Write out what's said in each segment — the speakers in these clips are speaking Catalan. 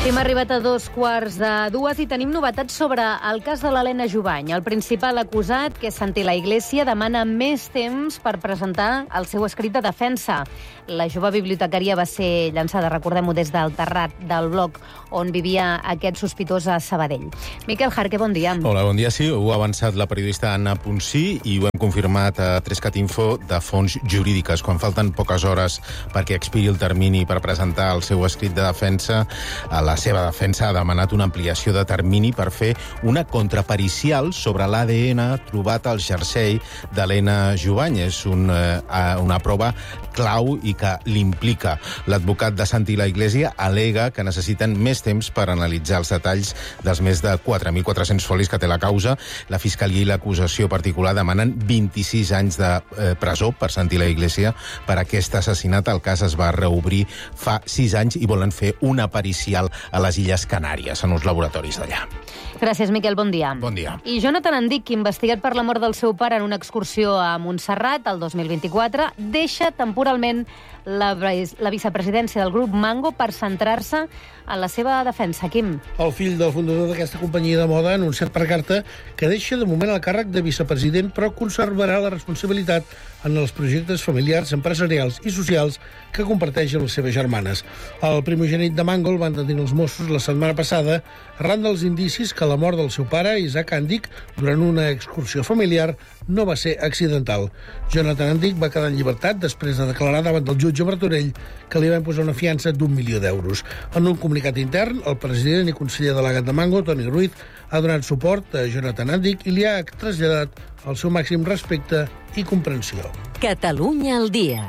Hem arribat a 2:15 i tenim novetats sobre el cas de l'Helena Jubany. El principal acusat, que és Santi La Iglesia, demana més temps per presentar el seu escrit de defensa. La jove bibliotecària va ser llançada, recordem-ho, des del terrat del bloc on vivia aquest sospitós a Sabadell. Miquel Jarque, bon dia. Hola, bon dia. Sí, ho ha avançat la periodista Anna Ponsí i ho hem confirmat a 3cat Info de fonts jurídiques. Quan falten poques hores perquè expiri el termini per presentar el seu escrit de defensa, la seva defensa ha demanat una ampliació de termini per fer una contrapericial sobre l'ADN trobat al jersei d'Helena Jubany. És una prova clau i que l'implica. L'advocat de Santi La Iglesia al·lega que necessiten més temps per analitzar els detalls dels més de 4.400 folis que té la causa. La Fiscalia i l'acusació particular demanen 26 anys de presó per Santi La Iglesia per aquest assassinat. El cas es va reobrir fa 6 anys i volen fer una pericial a les Illes Canàries, en uns laboratoris d'allà. Gràcies, Miquel. Bon dia. Bon dia. I Jonathan Andic, investigat per la mort del seu pare en una excursió a Montserrat el 2024, deixa temporalment la vicepresidència del grup Mango per centrar-se en la seva defensa. Quim? El fill del fundador d'aquesta companyia de moda ha anunciat per carta que deixa de moment el càrrec de vicepresident, però conservarà la responsabilitat en els projectes familiars, empresarials i socials que comparteix amb les seves germanes. El primogènit de Mango el van detenir els Mossos la setmana passada arran dels indicis que la mort del seu pare, Isaac Andic, durant una excursió familiar, no va ser accidental. Jonathan Andic va quedar en llibertat després de declarar davant del jutge Martorell que li va imposar una fiança d'1 milió d'euros. En un comunicat intern, el president i conseller delegat de Mango, Toni Ruiz, ha donat suport a Jonathan Andic i li ha traslladat el seu màxim respecte i comprensió. Catalunya al dia.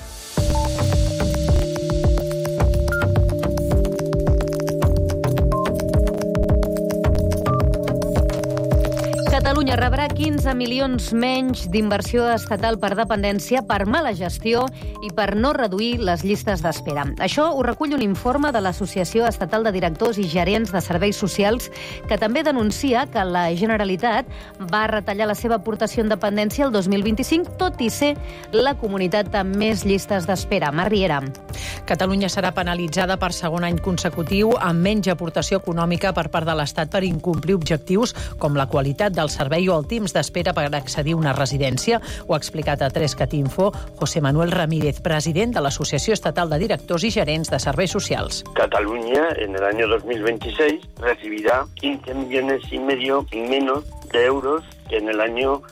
Catalunya rebrà 15 milions menys d'inversió estatal per dependència per mala gestió i per no reduir les llistes d'espera. Això ho recull un informe de l'Associació Estatal de Directors i Gerents de Serveis Socials, que també denuncia que la Generalitat va retallar la seva aportació en dependència el 2025, tot i ser la comunitat amb més llistes d'espera. Mar Riera. Catalunya serà penalitzada per segon any consecutiu amb menys aportació econòmica per part de l'Estat per incomplir objectius com la qualitat del servei o el temps d'espera per accedir a una residència. Ho ha explicat a 3cat Info José Manuel Ramírez, president de l'Associació Estatal de Directors i Gerents de Serveis Socials. Cataluña en el año 2026 recibirá 15 millones y medio menos de euros que en el año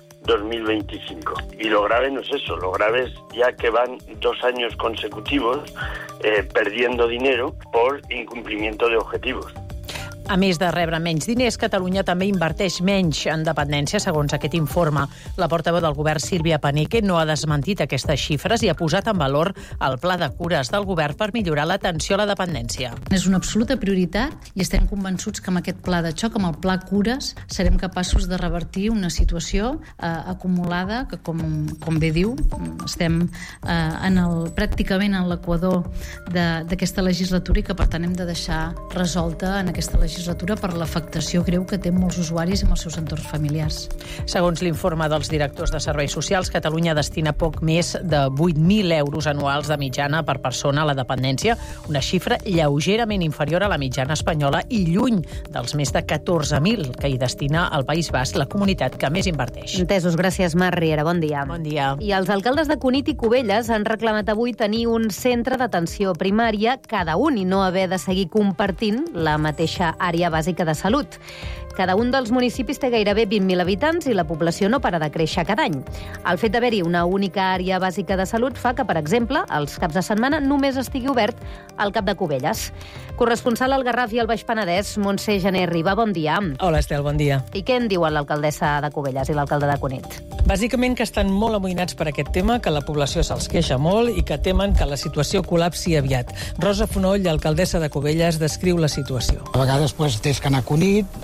2025. Y lo grave no es eso, lo grave es ya que van 2 años consecutivos perdiendo dinero por incumplimiento de objetivos. A més de rebre menys diners, Catalunya també inverteix menys en dependència, segons aquest informe. La portaveu del govern, Sílvia Paneque, no ha desmentit aquestes xifres i ha posat en valor el pla de cures del govern per millorar l'atenció a la dependència. És una absoluta prioritat i estem convençuts que amb aquest pla de xoc, amb el pla cures, serem capaços de revertir una situació acumulada que, com bé diu, estem pràcticament en l'equador d'aquesta legislatura i que, per tant, hem de deixar resolta en aquesta legislatura per l'afectació greu que té molts usuaris amb els seus entorns familiars. Segons l'informe dels directors de serveis socials, Catalunya destina poc més de 8.000 euros anuals de mitjana per persona a la dependència, una xifra lleugerament inferior a la mitjana espanyola i lluny dels més de 14.000 que hi destina al País Basc, la comunitat que més inverteix. Entesos, gràcies, Mar Riera. Bon dia. Bon dia. I els alcaldes de Cunit i Cubelles han reclamat avui tenir un centre d'atenció primària cada un i no haver de seguir compartint la mateixa àrea bàsica de salut. Cada un dels municipis té gairebé 20.000 habitants i la població no para de créixer cada any. El fet d'haver-hi una única àrea bàsica de salut fa que, per exemple, els caps de setmana només estigui obert al Cap de Cubelles. Corresponsal al Garraf i al Baix Penedès, Montse Gené Riba, bon dia. Hola, Estel, bon dia. I què en diuen l'alcaldessa de Cubelles i l'alcalde de Cunit? Bàsicament que estan molt amoïnats per aquest tema, que la població se'ls queixa molt i que temen que la situació col·lapsi aviat. Rosa Fonoll, alcaldessa de Cubelles, descriu la situació. A vegades tens que anar a Cunit, has d'anar a Cubelles,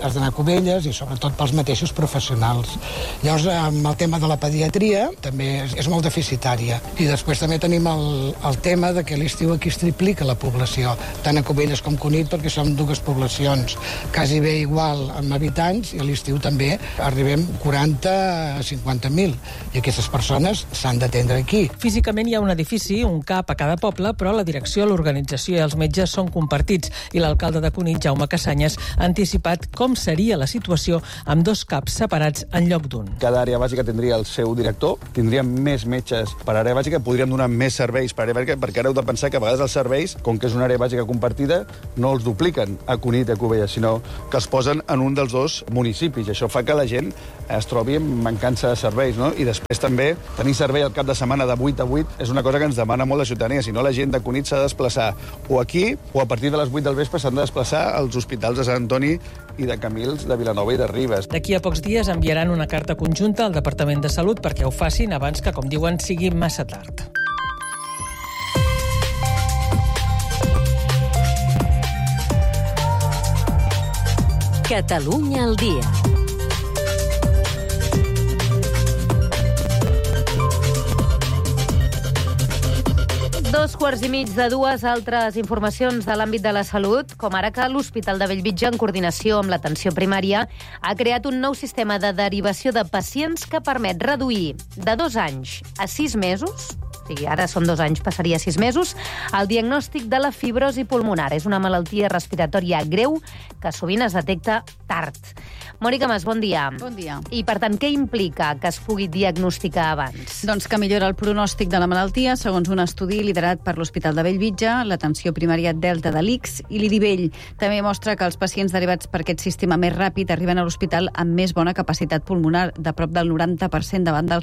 Cubelles i sobretot pels mateixos professionals. Llavors, amb el tema de la pediatria també és molt deficitària. I després també tenim el tema de que l'estiu aquí es triplica la població, tant a Cubelles com Cunit, perquè som dues poblacions quasi bé igual en habitants, i a l'estiu també arribem 40 a 50.000, i aquestes persones s'han d'atendre aquí. Físicament hi ha un edifici, un CAP a cada poble, però la direcció, l'organització i els metges són compartits, i l'alcalde de Cunit, Jaume Cassanyes, ha anticipat com seria la situació amb 2 CAPs separats en lloc d'un. Cada àrea bàsica tindria el seu director, tindríem més metges per àrea bàsica, podríem donar més serveis per àrea bàsica, perquè ara heu de pensar que a vegades els serveis, com que és una àrea bàsica compartida, no els dupliquen a Cunit i a Cubelles, sinó que els posen en un dels 2 municipis. I això fa que la gent es trobi amb mancança de serveis, no? I després també tenir servei al cap de setmana de 8 a 8 és una cosa que ens demana molt la ciutadania. Si no, la gent de Cunit s'ha de desplaçar o aquí o a partir de les 8 del vespre s'han de desplaçar als hospitals de Sant Antoni i de Camils, de Vilanova i de Ribes. D'aquí a pocs dies enviaran una carta conjunta al Departament de Salut perquè ho facin abans que, com diuen, sigui massa tard. Catalunya al dia. Dos quarts i mig de 2 altres informacions de l'àmbit de la salut, com ara que l'Hospital de Bellvitge, en coordinació amb l'atenció primària, ha creat un nou sistema de derivació de pacients que permet reduir de 2 anys a 6 mesos, o sigui, ara són 2 anys, passaria a 6 mesos, el diagnòstic de la fibrosi pulmonar. És una malaltia respiratòria greu que sovint es detecta tard. Mònica Mas, bon dia. Bon dia. I, per tant, què implica que es pugui diagnosticar abans? Doncs que millora el pronòstic de la malaltia, segons un estudi liderat per l'Hospital de Bellvitge, l'atenció primària Delta de l'ICS i l'IDIVELL. També mostra que els pacients derivats per aquest sistema més ràpid arriben a l'hospital amb més bona capacitat pulmonar, de prop del 90% davant del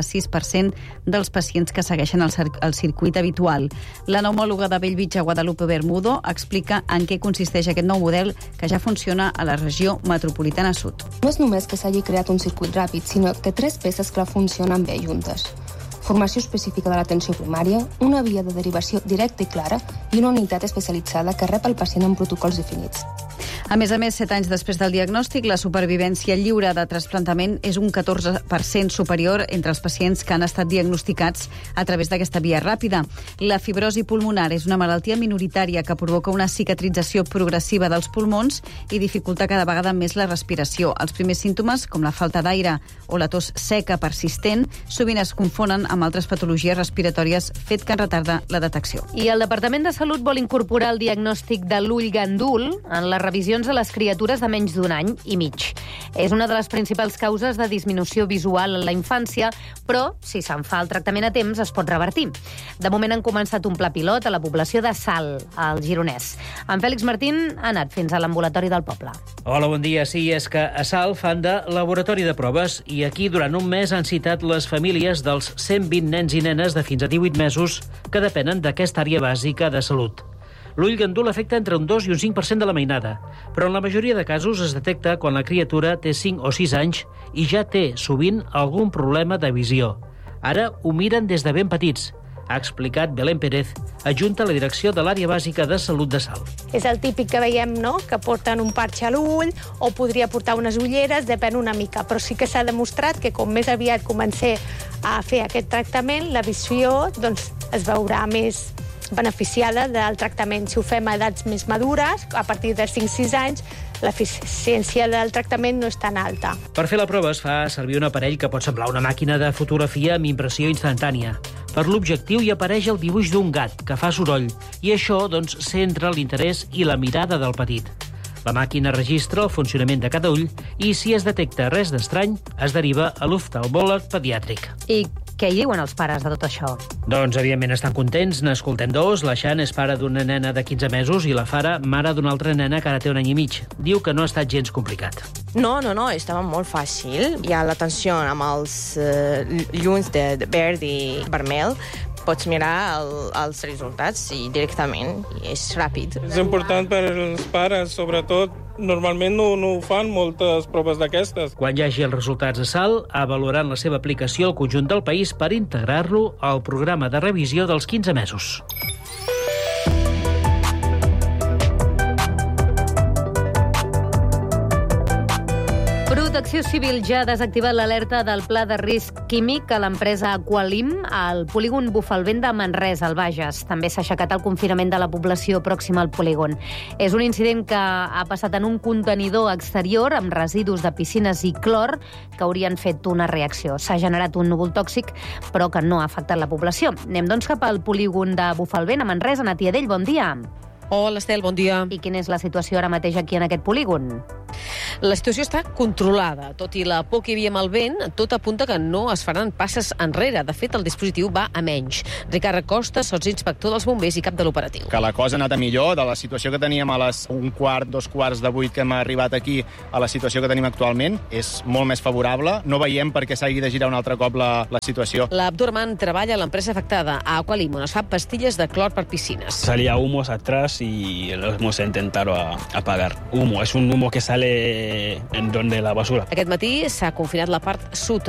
76% dels pacients que segueixen el circuit habitual. La neumòloga de Bellvitge, Guadalupe Bermudo, explica en què consisteix aquest nou model que ja funciona a la regió metropolitana sud. No és només que s'hagi creat un circuit ràpid, sinó que 3 peces que funcionen bé juntes. Formació específica de l'atenció primària, una via de derivació directa i clara i una unitat especialitzada que rep el pacient en protocols definits. A més, 7 anys després del diagnòstic, la supervivència lliure de trasplantament és un 14% superior entre els pacients que han estat diagnosticats a través d'aquesta via ràpida. La fibrosi pulmonar és una malaltia minoritària que provoca una cicatrització progressiva dels pulmons i dificulta cada vegada més la respiració. Els primers símptomes, com la falta d'aire o la tos seca persistent, sovint es confonen amb altres patologies respiratòries, fet que en retarda la detecció. I el Departament de Salut vol incorporar el diagnòstic de l'ull gandul en les revisions a les criatures de menys d'1 any i mig. És una de les principals causes de disminució visual en la infància, però, si se'n fa el tractament a temps, es pot revertir. De moment han començat un pla pilot a la població de Salt, al Gironès. En Fèlix Martín ha anat fins a l'ambulatori del poble. Hola, bon dia. Sí, és que a Salt fan de laboratori de proves i aquí durant un mes han citat les famílies dels 120 nens i nenes de fins a 18 mesos que depenen d'aquesta àrea bàsica de salut. L'ull gandul afecta entre un 2 i un 5% de la mainada, però en la majoria de casos es detecta quan la criatura té 5 o 6 anys i ja té, sovint, algun problema de visió. Ara ho miren des de ben petits, ha explicat Belén Pérez, adjunta a la direcció de l'àrea bàsica de salut de Salt. És el típic que veiem, no?, que porten un parxe a l'ull o podria portar unes ulleres, depèn una mica, però sí que s'ha demostrat que com més aviat comencé a fer aquest tractament, la visió doncs, es veurà més beneficiada del tractament. Si ho fem a edats més madures, a partir de 5-6 anys, l'eficiència del tractament no és tan alta. Per fer la prova es fa servir un aparell que pot semblar una màquina de fotografia amb impressió instantània. Per l'objectiu hi apareix el dibuix d'un gat que fa soroll i això doncs, centra l'interès i la mirada del petit. La màquina registra el funcionament de cada ull i si es detecta res d'estrany es deriva a l'oftalmòleg pediàtric. I què hi diuen els pares de tot això? Doncs, evidentment, estan contents. N'escoltem dos. La Xan és pare d'una nena de 15 mesos i la Fara, mare d'una altra nena que ara té 1 any i mig. Diu que no ha estat gens complicat. No, estava molt fàcil. Hi ha l'atenció amb els llums de verd i vermell. Pots mirar els resultats directament i és ràpid. És important per als pares, sobretot. Normalment no ho fan moltes proves d'aquestes. Quan hi hagi els resultats a Salt, avaluaran la seva aplicació al conjunt del país per integrar-lo al programa de revisió dels 15 mesos. Protecció Civil ja ha desactivat l'alerta del pla de risc químic a l'empresa Aqualim al polígon Bufalvent de Manresa, al Bages. També s'ha aixecat el confinament de la població pròxima al polígon. És un incident que ha passat en un contenidor exterior amb residus de piscines i clor que haurien fet una reacció. S'ha generat un núvol tòxic, però que no ha afectat la població. Anem doncs cap al polígon de Bufalvent, a Manresa. Natia Dell, bon dia. Hola, Estel, bon dia. I quina és la situació ara mateix aquí en aquest polígon? La situació està controlada. Tot i la por que hi havia amb el vent, tot apunta que no es faran passes enrere. De fet, el dispositiu va a menys. Ricard Costa, sotsinspector dels bombers i cap de l'operatiu. Que la cosa ha anat a millor. De la situació que teníem a les 2:15 que hem arribat aquí a la situació que tenim actualment, és molt més favorable. No veiem per què s'hagi de girar un altre cop la situació. L'Abdurman treballa a l'empresa afectada, a Aqualim, on es fa pastilles de clor per piscines. Salía humos atrás y lo hemos intentado apagar. Humo, es un humo que sale en donde la basura. Aquest matí s'ha confinat la part sud